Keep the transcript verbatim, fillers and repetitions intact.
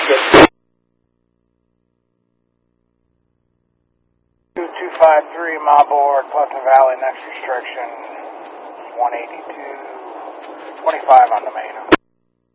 two five three, my board, Pleasant Valley, next restriction, one eighty-two, twenty-five on the main.